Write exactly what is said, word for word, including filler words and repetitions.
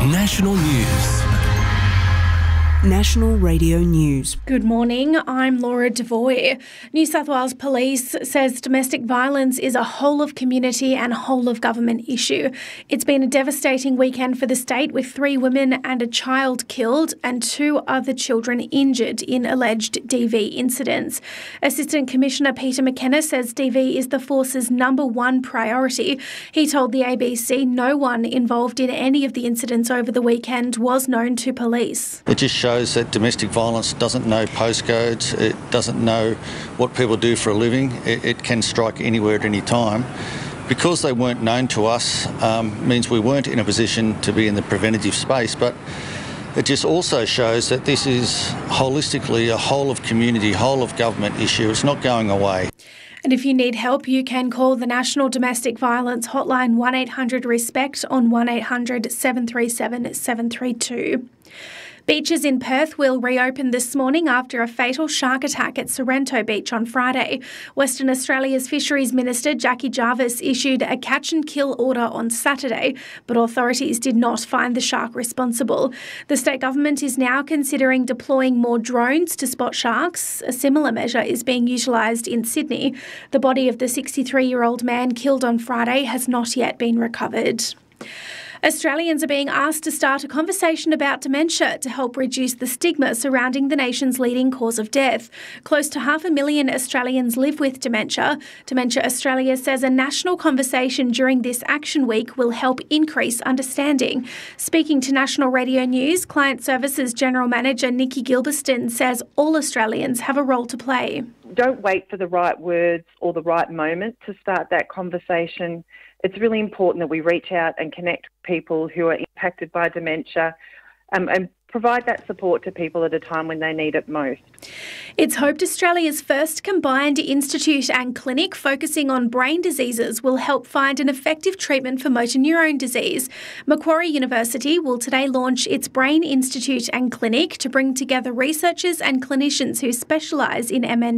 National News. National Radio News. Good morning, I'm Laura Devoy. New South Wales Police says domestic violence is a whole-of-community and whole-of-government issue. It's been a devastating weekend for the state, with three women and a child killed and two other children injured in alleged D V incidents. Assistant Commissioner Peter McKenna says D V is the force's number one priority. He told the A B C no one involved in any of the incidents over the weekend was known to police. It just shows that domestic violence doesn't know postcodes, it doesn't know what people do for a living, it, it can strike anywhere at any time. Because they weren't known to us um, means we weren't in a position to be in the preventative space, but it just also shows that this is holistically a whole of community, whole of government issue. It's not going away. And if you need help, you can call the National Domestic Violence Hotline one eight hundred RESPECT on one eight hundred seven three seven seven three two. Beaches in Perth will reopen this morning after a fatal shark attack at Sorrento Beach on Friday. Western Australia's Fisheries Minister Jackie Jarvis issued a catch and kill order on Saturday, but authorities did not find the shark responsible. The state government is now considering deploying more drones to spot sharks. A similar measure is being utilised in Sydney. The body of the sixty-three-year-old man killed on Friday has not yet been recovered. Australians are being asked to start a conversation about dementia to help reduce the stigma surrounding the nation's leading cause of death. Close to half a million Australians live with dementia. Dementia Australia says a national conversation during this Action Week will help increase understanding. Speaking to National Radio News, Client Services General Manager Nikki Gilberston says all Australians have a role to play. Don't wait for the right words or the right moment to start that conversation. It's really important that we reach out and connect people who are impacted by dementia um, and provide that support to people at a time when they need it most. It's hoped Australia's first combined institute and clinic focusing on brain diseases will help find an effective treatment for motor neurone disease. Macquarie University will today launch its Brain Institute and Clinic to bring together researchers and clinicians who specialise in M N